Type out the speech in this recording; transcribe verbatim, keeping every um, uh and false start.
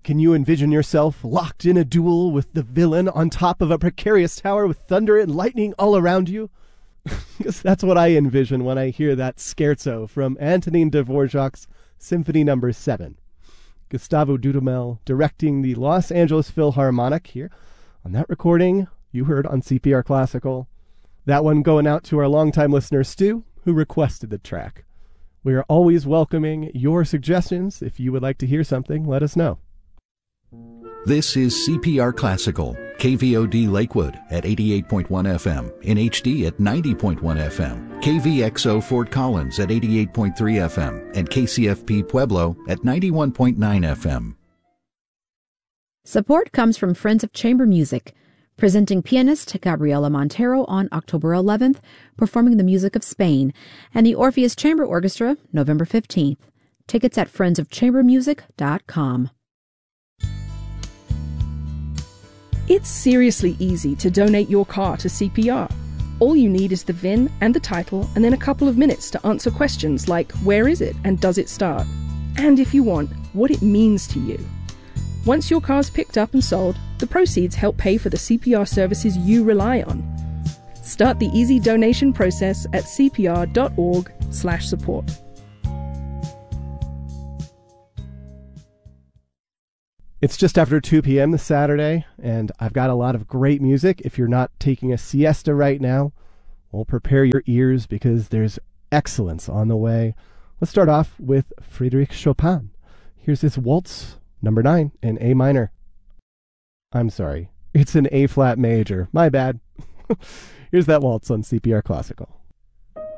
Can you envision yourself locked in a duel with the villain on top of a precarious tower with thunder and lightning all around you? Because that's what I envision when I hear that scherzo from Antonin Dvorak's Symphony Number seven. Gustavo Dudamel directing the Los Angeles Philharmonic here on that recording you heard on C P R Classical. That one going out to our longtime listener, Stu, who requested the track. We are always welcoming your suggestions. If you would like to hear something, let us know. This is C P R Classical, K V O D Lakewood at eighty-eight point one F M, in H D at ninety point one F M, K V X O Fort Collins at eighty-eight point three F M, and K C F P Pueblo at ninety-one point nine F M. Support comes from Friends of Chamber Music, presenting pianist Gabriela Montero on October eleventh, performing the music of Spain, and the Orpheus Chamber Orchestra November fifteenth. Tickets at friends of chamber music dot com. It's seriously easy to donate your car to C P R. All you need is the V I N and the title, and then a couple of minutes to answer questions like where is it and does it start? And if you want, what it means to you. Once your car's picked up and sold, the proceeds help pay for the C P R services you rely on. Start the easy donation process at c p r dot org slash support. It's just after two p.m. this Saturday, and I've got a lot of great music. If you're not taking a siesta right now, well, prepare your ears because there's excellence on the way. Let's start off with Frédéric Chopin. Here's his Waltz number nine in A minor. I'm sorry, it's an A flat major. My bad. Here's that waltz on C P R Classical.